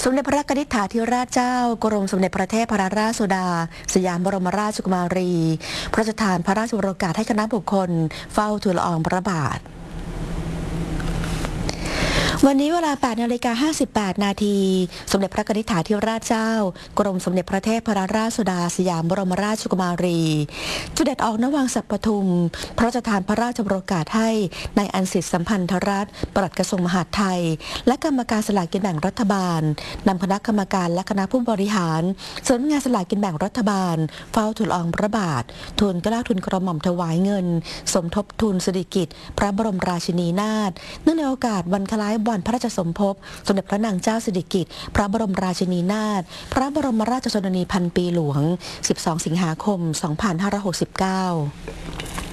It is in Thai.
สมเด็จพระนิธิถาธิราชเจ้ากรมสมเด็จพระเทพรัตนราชสุดาสยามบรมราชกุมารีพระราชทานพระราชโองการให้คณะบุคคลเฝ้าทูลละอองพระบาทวันนี้เวลา 8:58 นาทีสมเด็จพระนิธิถาธิราชเจ้ากรมสมเด็จพระเทพรัตนราชสุดาสยามบรมราชกุมารีเสด็จออกณวังสัปทุมพระราชทานพระราชโองการให้นายอันสิทธิสัมพันธรัตน์ปลัดกระทรวงมหาดไทยและกรรมการสลากกินแบ่งรัฐบาลนำคณะกรรมการและคณะผู้บริหารสำนักงานสลากกินแบ่งรัฐบาลเฝ้าทูลละอองพระบาททูลเกล้าทูลกระหม่อมถวายเงินสมทบทุนสิริกิติ์พระบรมราชินีนาถเนื่องในโอกาสวันคล้ายวันพระราชสมภพสมเด็จพระนางเจ้าสิริกิติ์พระบรมราชินีนาถพระบรมราชชนนีพันปีหลวง 12 สิงหาคม 2569